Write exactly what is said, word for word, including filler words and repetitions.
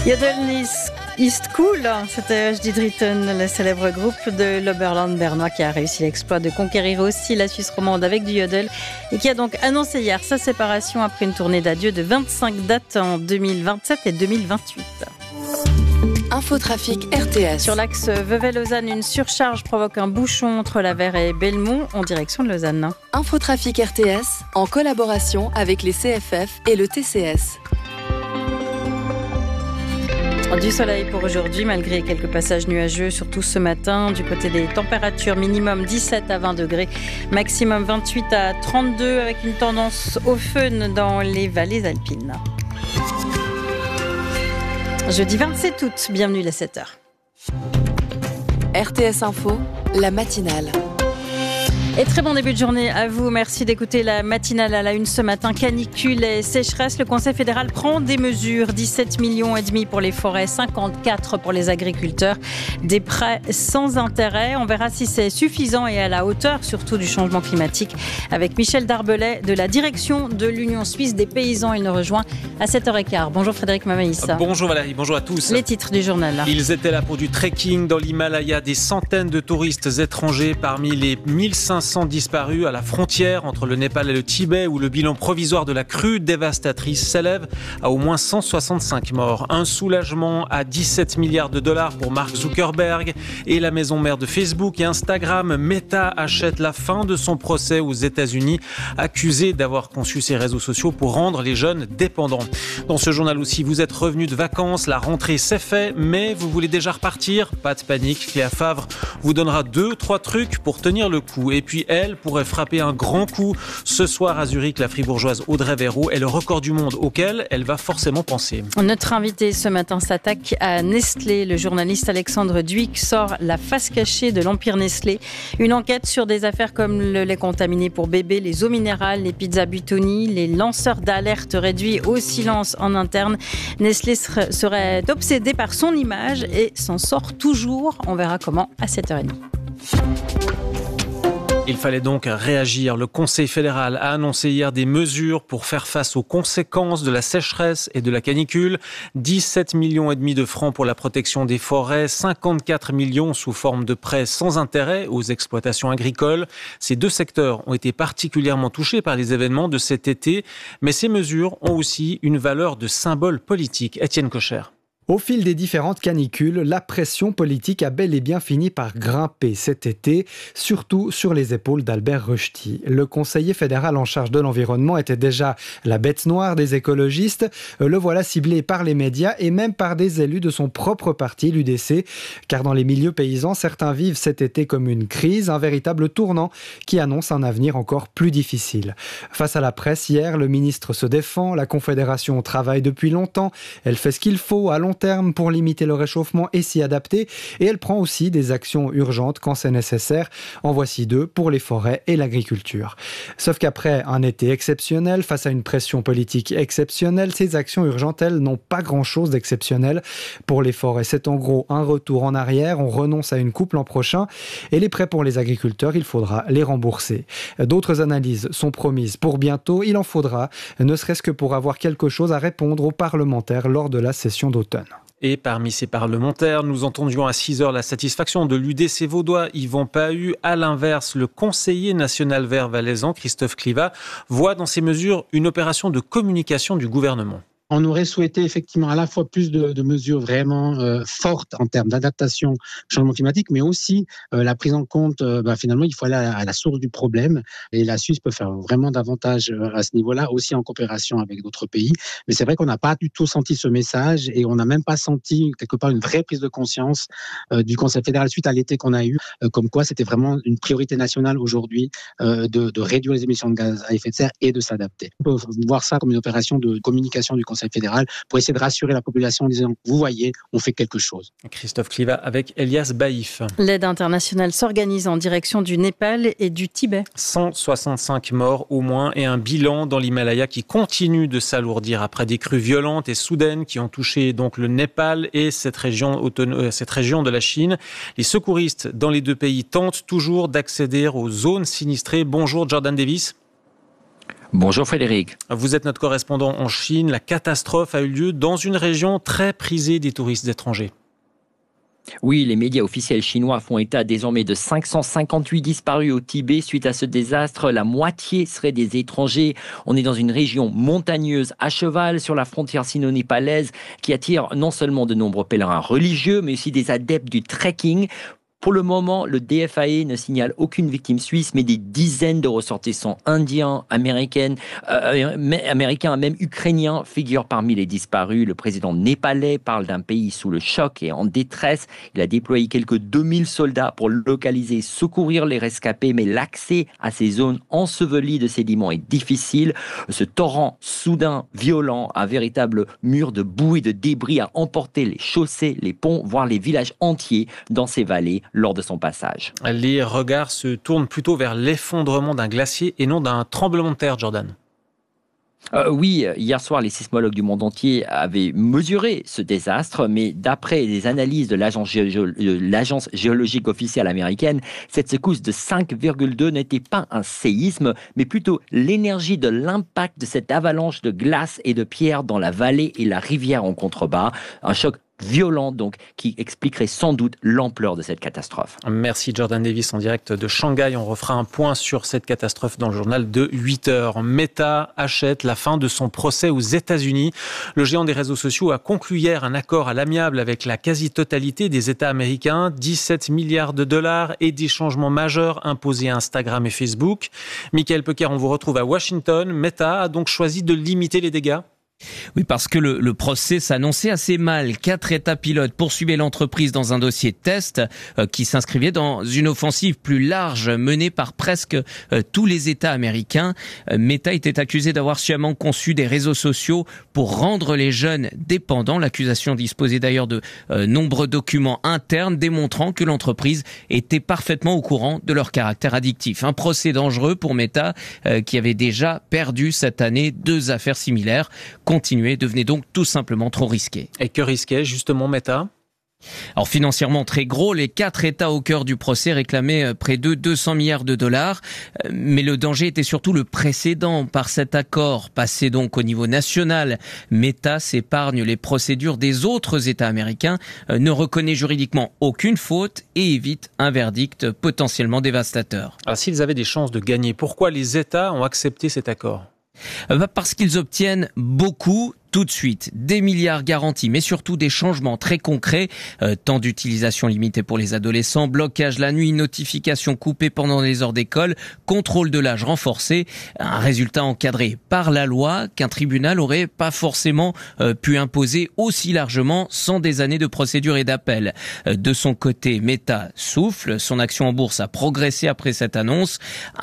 Yodel East Cool, c'était H D Dritten, le célèbre groupe de l'Oberland bernois qui a réussi l'exploit de conquérir aussi la Suisse romande avec du yodel et qui a donc annoncé hier sa séparation après une tournée d'adieu de vingt-cinq dates en deux mille vingt-sept et deux mille vingt-huit. Infotrafic R T S. Sur l'axe Vevey-Lausanne, une surcharge provoque un bouchon entre Lavère et Belmont en direction de Lausanne. Infotrafic R T S en collaboration avec les C F F et le T C S. Du soleil pour aujourd'hui, malgré quelques passages nuageux, surtout ce matin. Du côté des températures, minimum dix-sept à vingt degrés, maximum vingt-huit à trente-deux, avec une tendance au fun dans les vallées alpines. Jeudi vingt-sept août, bienvenue à sept heures. R T S Info, la matinale. Et très bon début de journée à vous. Merci d'écouter la matinale à la une ce matin. Canicule et sécheresse. Le Conseil fédéral prend des mesures. dix-sept millions et demi pour les forêts, cinquante-quatre pour les agriculteurs. Des prêts sans intérêt. On verra si c'est suffisant et à la hauteur, surtout du changement climatique. Avec Michel Darbelay de la direction de l'Union suisse des paysans. Il nous rejoint à sept heures quinze. Bonjour Frédéric Mamaïs. Bonjour Valérie, bonjour à tous. Les titres du journal. Ils étaient là pour du trekking dans l'Himalaya. Des centaines de touristes étrangers parmi les mille cinq cents disparus à la frontière entre le Népal et le Tibet, où le bilan provisoire de la crue dévastatrice s'élève à au moins cent soixante-cinq morts. Un soulagement à dix-sept milliards de dollars pour Mark Zuckerberg et la maison mère de Facebook et Instagram. Meta achète la fin de son procès aux États-Unis, accusé d'avoir conçu ses réseaux sociaux pour rendre les jeunes dépendants. Dans ce journal aussi, vous êtes revenu de vacances, la rentrée c'est fait, mais vous voulez déjà repartir? Pas de panique, Cléa Favre vous donnera deux, trois trucs pour tenir le coup. Et puis elle pourrait frapper un grand coup ce soir à Zurich. La fribourgeoise Audrey Véraud est le record du monde auquel elle va forcément penser. Notre invité ce matin s'attaque à Nestlé. Le journaliste Alexandre Duic sort la face cachée de l'empire Nestlé. Une enquête sur des affaires comme le lait contaminé pour bébés, les eaux minérales, les pizzas Buitoni, les lanceurs d'alerte réduits au silence en interne. Nestlé serait obsédé par son image et s'en sort toujours. On verra comment à sept heures trente. Il fallait donc réagir. Le Conseil fédéral a annoncé hier des mesures pour faire face aux conséquences de la sécheresse et de la canicule. dix-sept millions et demi de francs pour la protection des forêts, cinquante-quatre millions sous forme de prêts sans intérêt aux exploitations agricoles. Ces deux secteurs ont été particulièrement touchés par les événements de cet été, mais ces mesures ont aussi une valeur de symbole politique. Étienne Cocher. Au fil des différentes canicules, la pression politique a bel et bien fini par grimper cet été, surtout sur les épaules d'Albert Rösti. Le conseiller fédéral en charge de l'environnement était déjà la bête noire des écologistes. Le voilà ciblé par les médias et même par des élus de son propre parti, l'U D C. Car dans les milieux paysans, certains vivent cet été comme une crise, un véritable tournant qui annonce un avenir encore plus difficile. Face à la presse, hier, le ministre se défend. La Confédération travaille depuis longtemps. Elle fait ce qu'il faut à long terme pour limiter le réchauffement et s'y adapter, et elle prend aussi des actions urgentes quand c'est nécessaire. En voici deux pour les forêts et l'agriculture. Sauf qu'après un été exceptionnel, face à une pression politique exceptionnelle, ces actions urgentes, elles, n'ont pas grand-chose d'exceptionnel. Pour les forêts, c'est en gros un retour en arrière, on renonce à une coupe l'an prochain, et les prêts pour les agriculteurs, il faudra les rembourser. D'autres analyses sont promises pour bientôt, il en faudra, ne serait-ce que pour avoir quelque chose à répondre aux parlementaires lors de la session d'automne. Et parmi ces parlementaires, nous entendions à six heures la satisfaction de l'U D C vaudois Yvan Pahu. À l'inverse, le conseiller national vert valaisan, Christophe Clivat, voit dans ces mesures une opération de communication du gouvernement. On aurait souhaité effectivement à la fois plus de, de mesures vraiment euh, fortes en termes d'adaptation au changement climatique, mais aussi euh, la prise en compte, euh, bah, finalement, il faut aller à la, à la source du problème. Et la Suisse peut faire vraiment davantage euh, à ce niveau-là, aussi en coopération avec d'autres pays. Mais c'est vrai qu'on n'a pas du tout senti ce message et on n'a même pas senti quelque part une vraie prise de conscience euh, du Conseil fédéral suite à l'été qu'on a eu, euh, comme quoi c'était vraiment une priorité nationale aujourd'hui euh, de, de réduire les émissions de gaz à effet de serre et de s'adapter. On peut voir ça comme une opération de communication du Conseil fédéral pour essayer de rassurer la population en disant « Vous voyez, on fait quelque chose ». Christophe Clivat avec Elias Baïf. L'aide internationale s'organise en direction du Népal et du Tibet. cent soixante-cinq morts au moins et un bilan dans l'Himalaya qui continue de s'alourdir après des crues violentes et soudaines qui ont touché donc le Népal et cette région, auton- cette région de la Chine. Les secouristes dans les deux pays tentent toujours d'accéder aux zones sinistrées. Bonjour Jordan Davis. Bonjour Frédéric. Vous êtes notre correspondant en Chine. La catastrophe a eu lieu dans une région très prisée des touristes étrangers. Oui, les médias officiels chinois font état désormais de cinq cent cinquante-huit disparus au Tibet suite à ce désastre. La moitié seraient des étrangers. On est dans une région montagneuse à cheval sur la frontière sino-népalaise qui attire non seulement de nombreux pèlerins religieux, mais aussi des adeptes du trekking. Pour le moment, le D F A E ne signale aucune victime suisse, mais des dizaines de ressortissants indiens, américains, euh, américains, même ukrainiens figurent parmi les disparus. Le président népalais parle d'un pays sous le choc et en détresse. Il a déployé quelques deux mille soldats pour localiser et secourir les rescapés, mais l'accès à ces zones ensevelies de sédiments est difficile. Ce torrent soudain, violent, un véritable mur de boue et de débris a emporté les chaussées, les ponts, voire les villages entiers dans ces vallées lors de son passage. Les regards se tournent plutôt vers l'effondrement d'un glacier et non d'un tremblement de terre, Jordan. Euh, oui, hier soir, les sismologues du monde entier avaient mesuré ce désastre, mais d'après les analyses de l'agence, géo- l'agence géologique officielle américaine, cette secousse de cinq virgule deux n'était pas un séisme, mais plutôt l'énergie de l'impact de cette avalanche de glace et de pierres dans la vallée et la rivière en contrebas. Un choc violent donc, qui expliquerait sans doute l'ampleur de cette catastrophe. Merci Jordan Davis en direct de Shanghai. On refera un point sur cette catastrophe dans le journal de huit heures. Meta achète la fin de son procès aux États-Unis. Le géant des réseaux sociaux a conclu hier un accord à l'amiable avec la quasi-totalité des États américains. dix-sept milliards de dollars et des changements majeurs imposés à Instagram et Facebook. Michael Pecker, on vous retrouve à Washington. Meta a donc choisi de limiter les dégâts. Oui, parce que le, le procès s'annonçait assez mal. Quatre États pilotes poursuivaient l'entreprise dans un dossier de test euh, qui s'inscrivait dans une offensive plus large menée par presque euh, tous les États américains. Euh, Meta était accusé d'avoir sciemment conçu des réseaux sociaux pour rendre les jeunes dépendants. L'accusation disposait d'ailleurs de euh, nombreux documents internes démontrant que l'entreprise était parfaitement au courant de leur caractère addictif. Un procès dangereux pour Meta euh, qui avait déjà perdu cette année deux affaires similaires. Continuer devenait donc tout simplement trop risqué. Et que risquait justement Meta ? Alors financièrement très gros, les quatre États au cœur du procès réclamaient près de deux cents milliards de dollars. Mais le danger était surtout le précédent. Par cet accord passé donc au niveau national, Meta s'épargne les procédures des autres États américains, ne reconnaît juridiquement aucune faute et évite un verdict potentiellement dévastateur. Alors s'ils avaient des chances de gagner, pourquoi les États ont accepté cet accord ? Parce qu'ils obtiennent beaucoup tout de suite, des milliards garantis, mais surtout des changements très concrets, euh, temps d'utilisation limité pour les adolescents, blocage la nuit, notification coupée pendant les heures d'école, contrôle de l'âge renforcé, un résultat encadré par la loi qu'un tribunal aurait pas forcément euh, pu imposer aussi largement sans des années de procédure et d'appel. Euh, de son côté, Meta souffle, son action en bourse a progressé après cette annonce.